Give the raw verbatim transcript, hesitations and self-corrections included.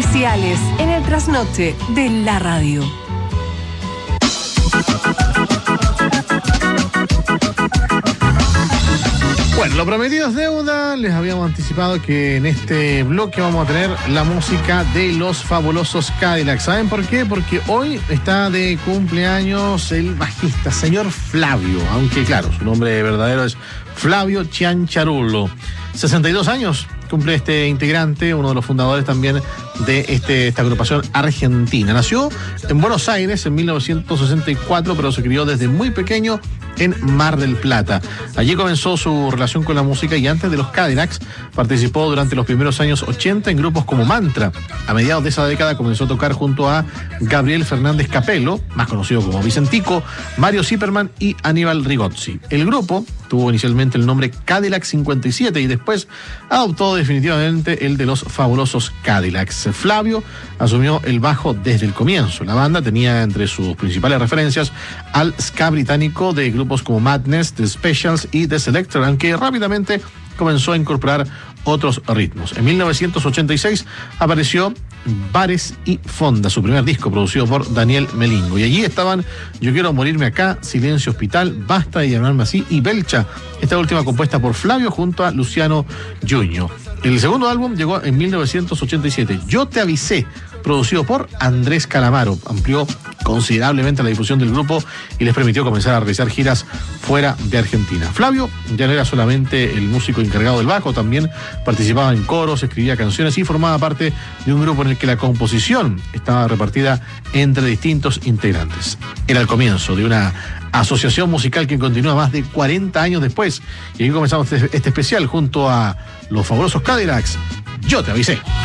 especiales en el trasnoche de la radio. Bueno, lo prometido es deuda. Les habíamos anticipado que en este bloque vamos a tener la música de los fabulosos Cadillacs. ¿Saben por qué? Porque hoy está de cumpleaños el bajista, señor Flavio, aunque claro, su nombre verdadero es Flavio Cianciarulo. sesenta y dos años cumple este integrante, uno de los fundadores también de este, esta agrupación argentina. Nació en Buenos Aires en mil novecientos sesenta y cuatro, pero se crió desde muy pequeño en Mar del Plata. Allí comenzó su relación con la música y antes de los Cadillacs participó durante los primeros años ochenta en grupos como Mantra. A mediados de esa década comenzó a tocar junto a Gabriel Fernández Capello, más conocido como Vicentico, Mario Zipperman y Aníbal Rigozzi. El grupo tuvo inicialmente el nombre Cadillac cincuenta y siete y después adoptó definitivamente el de los fabulosos Cadillacs. Flavio asumió el bajo desde el comienzo. La banda tenía entre sus principales referencias al ska británico de grupos como Madness, The Specials y The Selector, aunque rápidamente comenzó a incorporar otros ritmos. En mil novecientos ochenta y seis apareció Bares y Fonda, su primer disco producido por Daniel Melingo. Y allí estaban Yo Quiero Morirme Acá, Silencio Hospital, Basta de Llamarme Así y Belcha, esta última compuesta por Flavio junto a Luciano Yuño. El segundo álbum llegó en mil novecientos ochenta y siete, Yo Te Avisé, producido por Andrés Calamaro. Amplió considerablemente la difusión del grupo y les permitió comenzar a realizar giras fuera de Argentina. Flavio ya no era solamente el músico encargado del bajo, también participaba en coros, escribía canciones y formaba parte de un grupo en el que la composición estaba repartida entre distintos integrantes. Era el comienzo de una asociación musical que continúa más de cuarenta años después. Y aquí comenzamos este, este especial junto a los fabulosos Cadillacs. Yo Te Avisé.